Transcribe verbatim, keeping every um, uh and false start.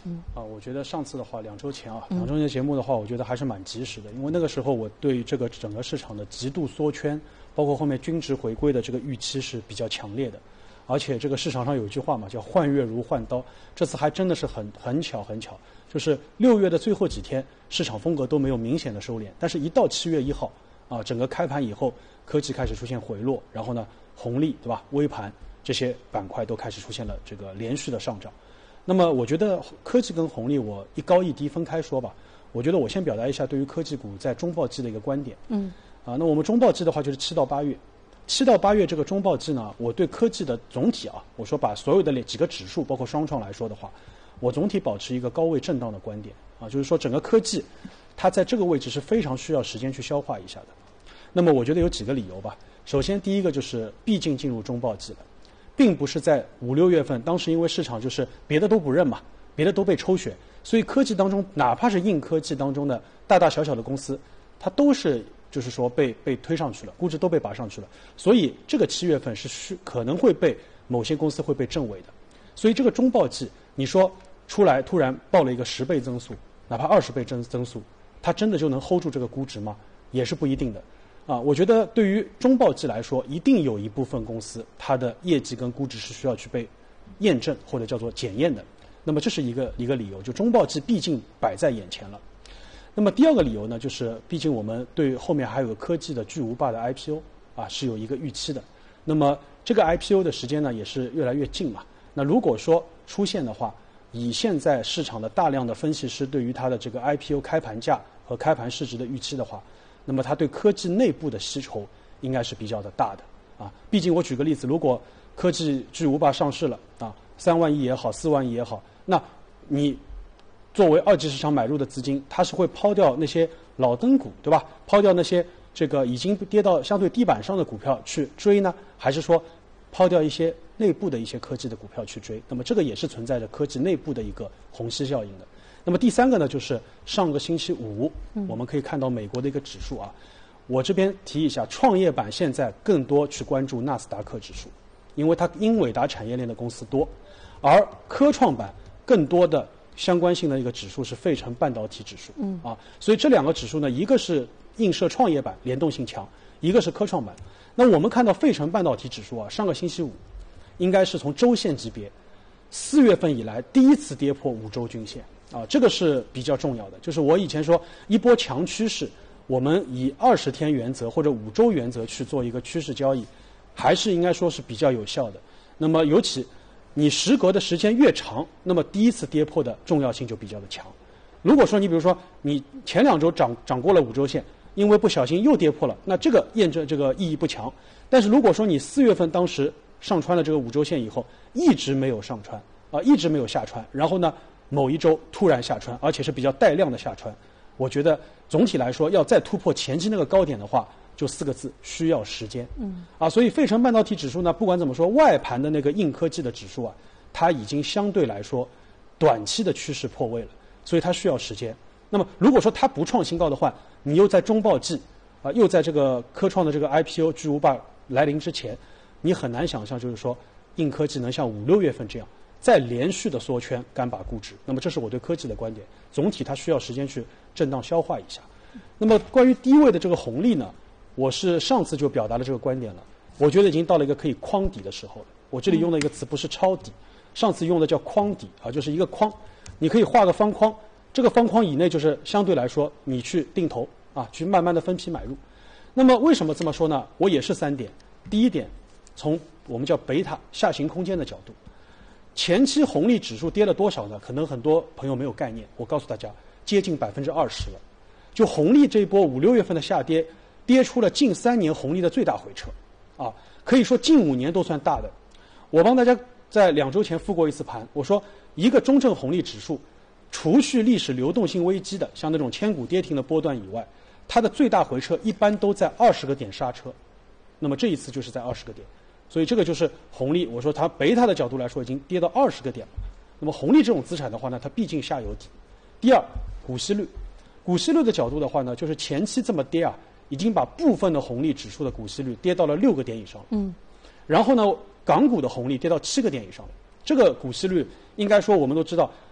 嗯啊，我觉得上次的话，两周前啊，两周前节目的话，我觉得还是蛮及时的，因为那个时候我对这个整个市场的极度缩圈，包括后面均值回归的这个预期是比较强烈的，而且这个市场上有一句话嘛，叫换月如换刀，这次还真的是很很巧很巧，就是六月的最后几天，市场风格都没有明显的收敛，但是一到七月一号啊，整个开盘以后，科技开始出现回落，然后呢，红利对吧，微盘这些板块都开始出现了这个连续的上涨。那么我觉得科技跟红利我一高一低分开说吧。我觉得我先表达一下对于科技股在中报季的一个观点。 嗯。 啊，那我们中报季的话就是七到八月，七到八月这个中报季呢，我对科技的总体啊，我说把所有的几个指数，包括双创来说的话，我总体保持一个高位震荡的观点啊，就是说整个科技它在这个位置是非常需要时间去消化一下的。那么我觉得有几个理由吧。首先第一个就是毕竟进入中报季了。并不是在五六月份，当时因为市场就是别的都不认嘛，别的都被抽选，所以科技当中，哪怕是硬科技当中的大大小小的公司，它都是就是说被被推上去了，估值都被拔上去了。所以这个七月份是需可能会被某些公司会被证伪的。所以这个中报季，你说出来突然报了一个十倍增速，哪怕二十倍增增速，它真的就能 hold 住这个估值吗？也是不一定的。啊，我觉得对于中报季来说，一定有一部分公司它的业绩跟估值是需要去被验证或者叫做检验的。那么这是一个一个理由，就中报季毕竟摆在眼前了。那么第二个理由呢，就是毕竟我们对后面还有个科技的巨无霸的 I P O 啊是有一个预期的。那么这个 I P O 的时间呢也是越来越近嘛。那如果说出现的话，以现在市场的大量的分析师对于它的这个 I P O 开盘价和开盘市值的预期的话，那么它对科技内部的需求应该是比较的大的啊。毕竟我举个例子，如果科技巨无霸上市了啊，三万亿也好，四万亿也好，那你作为二级市场买入的资金，它是会抛掉那些老灯股，对吧？抛掉那些这个已经跌到相对地板上的股票去追呢，还是说抛掉一些内部的一些科技的股票去追？那么这个也是存在着科技内部的一个虹吸效应的。那么第三个呢，就是上个星期五，我们可以看到美国的一个指数啊。我这边提一下，创业板现在更多去关注纳斯达克指数，因为它英伟达产业链的公司多，而科创板更多的相关性的一个指数是费城半导体指数。嗯啊，所以这两个指数呢，一个是映射创业板联动性强，一个是科创板。那我们看到费城半导体指数啊，上个星期五应该是从周线级别，四月份以来第一次跌破五周均线。啊，这个是比较重要的。就是我以前说一波强趋势，我们以二十天原则或者五周原则去做一个趋势交易，还是应该说是比较有效的。那么尤其你时隔的时间越长，那么第一次跌破的重要性就比较的强。如果说你比如说你前两周涨涨过了五周线，因为不小心又跌破了，那这个验证这个意义不强。但是如果说你四月份当时上穿了这个五周线以后，一直没有上穿啊，一直没有下穿，然后呢某一周突然下穿，而且是比较带量的下穿，我觉得总体来说要再突破前期那个高点的话，就四个字，需要时间。嗯，啊，所以费城半导体指数呢，不管怎么说，外盘的那个硬科技的指数啊，它已经相对来说短期的趋势破位了，所以它需要时间。那么如果说它不创新高的话，你又在中报季啊，又在这个科创的这个 I P O 巨无霸来临之前，你很难想象就是说硬科技能像五六月份这样再连续的缩圈干把估值。那么这是我对科技的观点，总体它需要时间去震荡消化一下。那么关于低位的这个红利呢，我是上次就表达了这个观点了，我觉得已经到了一个可以框底的时候了。我这里用的一个词不是抄底，上次用的叫框底啊，就是一个框，你可以画个方框，这个方框以内就是相对来说你去定投啊，去慢慢的分批买入。那么为什么这么说呢？我也是三点。第一点，从我们叫贝塔下行空间的角度，前期红利指数跌了多少呢？可能很多朋友没有概念，我告诉大家，接近百分之二十了。就红利这一波五六月份的下跌，跌出了近三年红利的最大回撤，啊，可以说近五年都算大的。我帮大家在两周前复过一次盘，我说一个中证红利指数，除去历史流动性危机的，像那种千股跌停的波段以外，它的最大回撤一般都在二十个点刹车，那么这一次就是在二十个点，所以这个就是红利。我说它贝塔的角度来说，已经跌到二十个点了。那么红利这种资产的话呢，它毕竟下游底。第二，股息率。股息率的角度的话呢，就是前期这么跌啊，已经把部分的红利指数的股息率跌到了六个点以上了。嗯。然后呢，港股的红利跌到七个点以上了。这个股息率应该说我们都知道，